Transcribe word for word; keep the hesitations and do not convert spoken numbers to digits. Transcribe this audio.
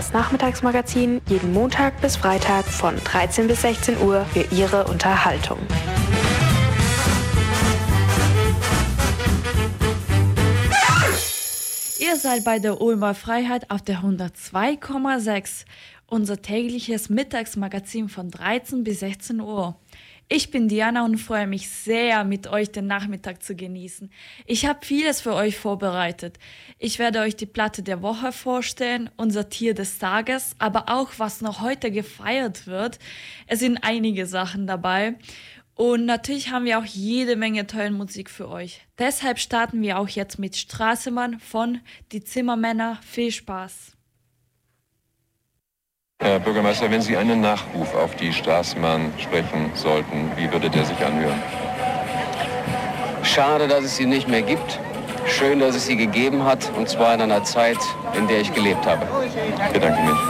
Das Nachmittagsmagazin jeden Montag bis Freitag von dreizehn bis sechzehn Uhr für Ihre Unterhaltung. Ihr seid bei der Ulmer Freiheit auf der hundertzwei Komma sechs, unser tägliches Mittagsmagazin von dreizehn bis sechzehn Uhr. Ich bin Diana und freue mich sehr, mit euch den Nachmittag zu genießen. Ich habe vieles für euch vorbereitet. Ich werde euch die Platte der Woche vorstellen, unser Tier des Tages, aber auch, was noch heute gefeiert wird. Es sind einige Sachen dabei. Und natürlich haben wir auch jede Menge tolle Musik für euch. Deshalb starten wir auch jetzt mit Straßenbahn von Die Zimmermänner. Viel Spaß! Herr Bürgermeister, wenn Sie einen Nachruf auf die Straßenbahn sprechen sollten, wie würde der sich anhören? Schade, dass es sie nicht mehr gibt. Schön, dass es sie gegeben hat, und zwar in einer Zeit, in der ich gelebt habe. Ich bedanke mich.